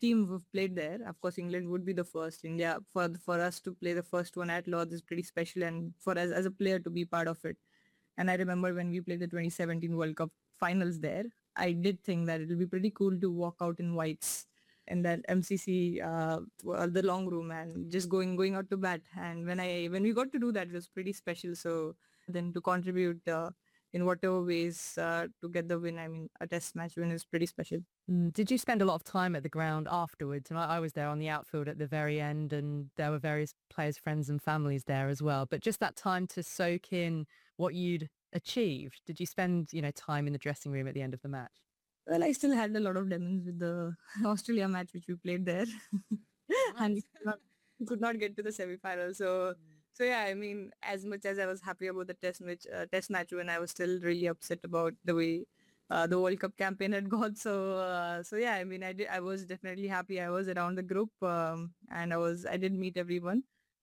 team who've played there. Of course, England would be the first. India, for us to play the first one at Lord's is pretty special, and for us as a player to be part of it. And I remember when we played the 2017 World Cup finals there, I did think that it will be pretty cool to walk out in whites in that MCC, the long room, and just going out to bat. And when we got to do that, it was pretty special. So then to contribute in whatever ways to get the win, I mean, a test match win is pretty special. Did you spend a lot of time at the ground afterwards? And I was there on the outfield at the very end, and there were various players, friends and families there as well. But just that time to soak in what you'd achieved. Did you spend, time in the dressing room at the end of the match? Well, I still had a lot of lemons with the Australia match which we played there, and we could not get to the semi-final. So yeah, I mean, as much as I was happy about the test match, when I was still really upset about the way the World Cup campaign had gone. So yeah, I mean, I was definitely happy. I was around the group, and I did meet everyone.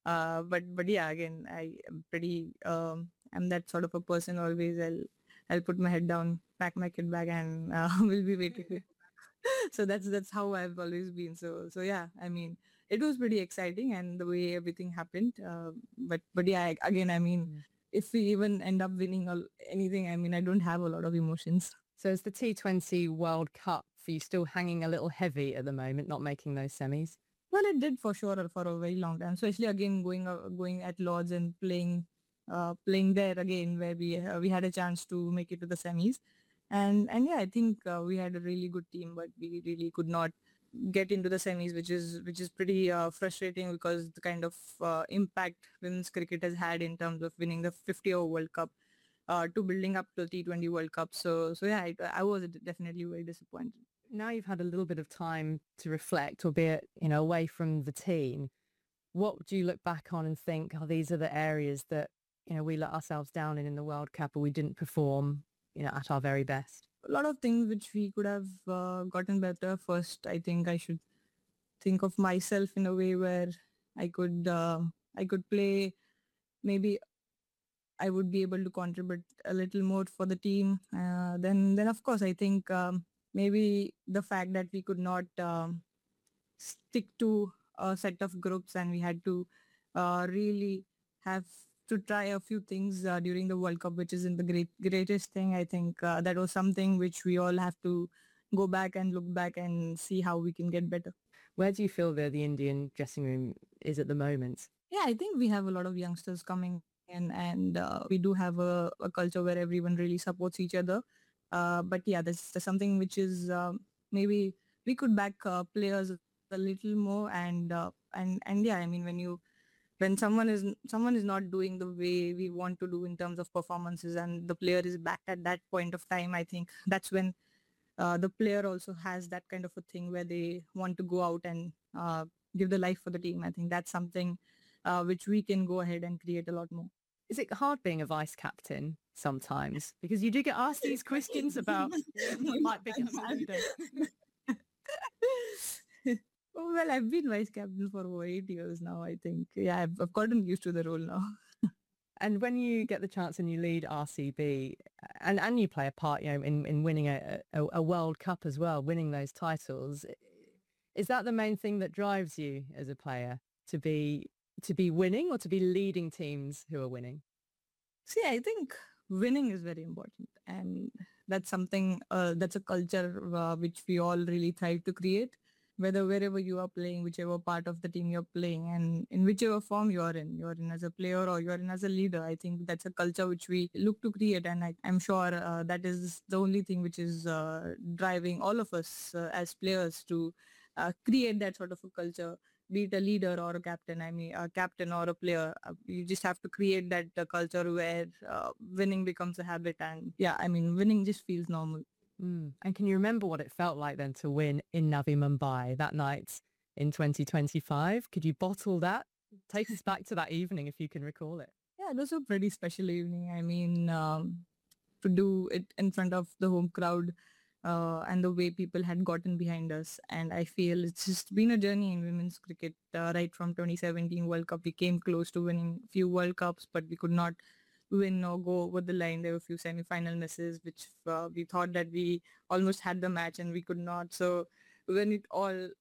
But yeah, again, I am pretty I'm that sort of a person. Always, I'll put my head down, pack my kid bag, and we'll be waiting. So that's how I've always been. So yeah, I mean, it was pretty exciting, and the way everything happened. But yeah, again, I mean, if we even end up winning anything, I mean, I don't have a lot of emotions. So is the T20 World Cup for you still hanging a little heavy at the moment, not making those semis? Well, it did for sure for a very long time. Especially again going at Lords and playing there again, where we had a chance to make it to the semis. And yeah, I think we had a really good team, but we really could not get into the semis, which is pretty frustrating, because the kind of impact women's cricket has had in terms of winning the 50-over World Cup to building up to the T20 World Cup. So yeah, I was definitely very disappointed. Now you've had a little bit of time to reflect, albeit, away from the team. What do you look back on and think, oh, these are the areas that, we let ourselves down in the World Cup, or we didn't perform, at our very best? A lot of things which we could have gotten better. First, I think I should think of myself in a way where I could play. Maybe I would be able to contribute a little more for the team. Then of course, I think maybe the fact that we could not stick to a set of groups, and we had to really have to try a few things during the World Cup, which isn't the greatest thing. I think that was something which we all have to go back and look back and see how we can get better. Where do you feel the Indian dressing room is at the moment? Yeah, I think we have a lot of youngsters coming in, and we do have a culture where everyone really supports each other. But yeah, there's something which is maybe we could back players a little more, and yeah, I mean, when someone is not doing the way we want to do in terms of performances, and the player is back at that point of time, I think that's when the player also has that kind of a thing where they want to go out and give the life for the team. I think that's something which we can go ahead and create a lot more. Is it hard being a vice captain sometimes? Because you do get asked these questions about you might become a leader. Well, I've been vice captain for over 8 years now, I think. Yeah, I've gotten used to the role now. And when you get the chance and you lead RCB and you play a part, in winning a World Cup as well, winning those titles, is that the main thing that drives you as a player, to be winning or to be leading teams who are winning? See, I think winning is very important, and that's something that's a culture which we all really try to create, wherever you are playing, whichever part of the team you're playing, and in whichever form you're in as a player or you're in as a leader. I think that's a culture which we look to create, and I'm sure that is the only thing which is driving all of us as players to create that sort of a culture, be it a leader or a captain. I mean, a captain or a player, you just have to create that culture where winning becomes a habit. And yeah, I mean, winning just feels normal. And can you remember what it felt like then to win in Navi Mumbai that night in 2025? Could you bottle that? Take us back to that evening if you can recall it. Yeah, it was a pretty special evening. I mean, to do it in front of the home crowd, and the way people had gotten behind us. And I feel it's just been a journey in women's cricket, right from 2017 World Cup. We came close to winning a few World Cups, but we could not win or go over the line. There were a few semi-final misses, which we thought that we almost had the match and we could not. So when it all